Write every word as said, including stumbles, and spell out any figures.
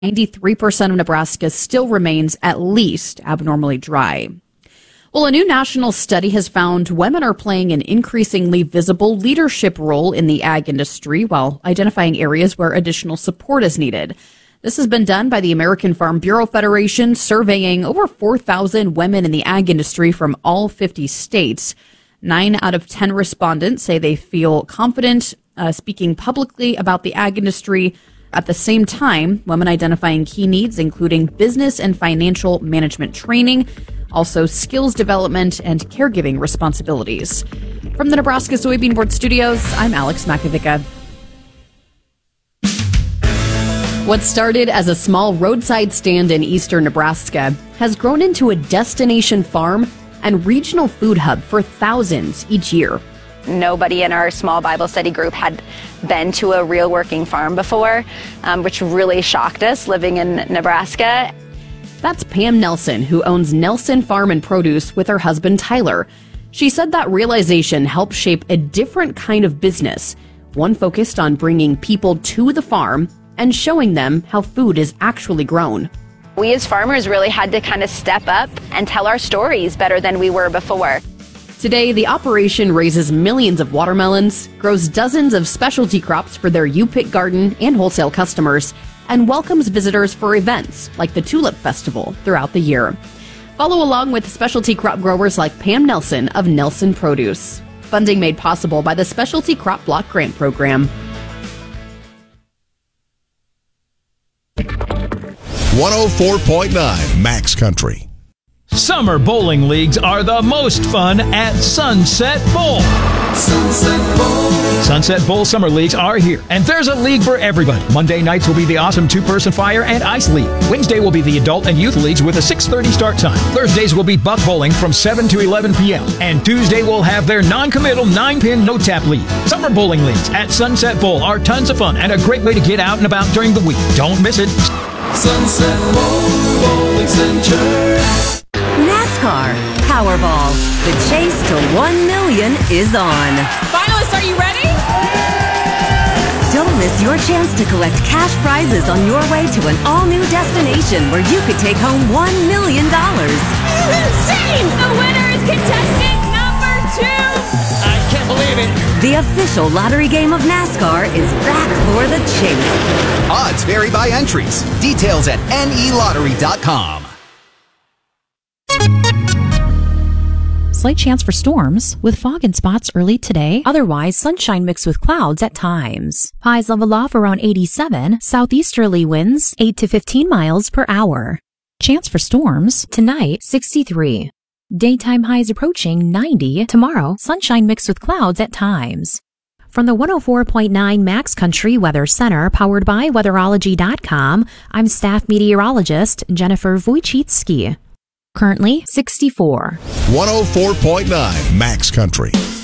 ninety-three percent of Nebraska still remains at least abnormally dry. Well, a new national study has found women are playing an increasingly visible leadership role in the ag industry while identifying areas where additional support is needed. This has been done by the American Farm Bureau Federation, surveying over four thousand women in the ag industry from all fifty states. Nine out of ten respondents say they feel confident uh, speaking publicly about the ag industry. At the same time, women identifying key needs, including business and financial management training, also skills development and caregiving responsibilities. From the Nebraska Soybean Board Studios, I'm Alex Makovica. What started as a small roadside stand in eastern Nebraska has grown into a destination farm and regional food hub for thousands each year. Nobody in our small Bible study group had been to a real working farm before, um, which really shocked us living in Nebraska. That's Pam Nelson, who owns Nelson Farm and Produce with her husband Tyler. She said that realization helped shape a different kind of business, one focused on bringing people to the farm and showing them how food is actually grown. We as farmers really had to kind of step up and tell our stories better than we were before. Today, the operation raises millions of watermelons, grows dozens of specialty crops for their U-Pick garden and wholesale customers, and welcomes visitors for events like the Tulip Festival throughout the year. Follow along with specialty crop growers like Pam Nelson of Nelson Produce. Funding made possible by the Specialty Crop Block Grant Program. one oh four point nine Max Country. Summer bowling leagues are the most fun at Sunset Bowl. Sunset Bowl. Sunset Bowl Summer Leagues are here, and there's a league for everybody. Monday nights will be the awesome two-person fire and ice league. Wednesday will be the adult and youth leagues with a six thirty start time. Thursdays will be buck bowling from seven to eleven p.m. And Tuesday will have their non-committal nine-pin no-tap league. Summer bowling leagues at Sunset Bowl are tons of fun and a great way to get out and about during the week. Don't miss it. Sunset Bowl Bowling Center. NASCAR Powerball. The chase to one million is on. Finalists, are you ready? Don't miss your chance to collect cash prizes on your way to an all-new destination where you could take home one million dollars. This is insane! The winner is contestant number two! I can't believe it. The official lottery game of NASCAR is back for the chase. Odds vary by entries. Details at N E lottery dot com. Slight chance for storms with fog and spots early today. Otherwise, sunshine mixed with clouds at times. Highs level off around eighty-seven. Southeasterly winds eight to fifteen miles per hour. Chance for storms tonight sixty-three. Daytime highs approaching ninety. Tomorrow, sunshine mixed with clouds at times. From the one oh four point nine Max Country Weather Center, powered by weatherology dot com, I'm staff meteorologist Jennifer Wojcicki. Currently sixty-four. one oh four point nine Max Country.